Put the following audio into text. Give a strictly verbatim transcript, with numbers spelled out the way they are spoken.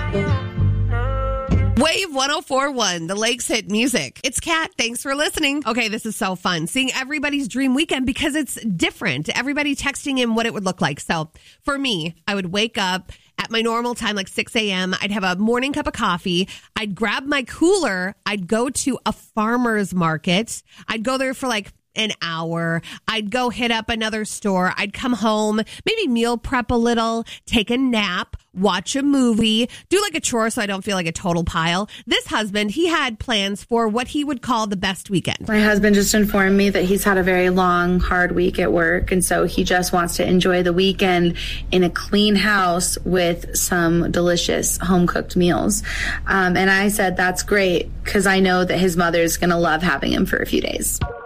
Wave one oh four point one, the Lakes Hit Music. It's Kat. Thanks for listening. Okay, this is so fun. Seeing everybody's dream weekend because it's different. Everybody texting in what it would look like. So for me, I would wake up at my normal time, like six a.m. I'd have a morning cup of coffee. I'd grab my cooler. I'd go to a farmer's market. I'd go there for like an hour. I'd go hit up another store. I'd come home, maybe meal prep a little, take a nap, watch a movie, do like a chore so I don't feel like a total pile. This husband, he had plans for what he would call the best weekend. My husband just informed me that he's had a very long, hard week at work, and so he just wants to enjoy the weekend in a clean house with some delicious home-cooked meals. Um, and I said, that's great, because I know that his mother is going to love having him for a few days.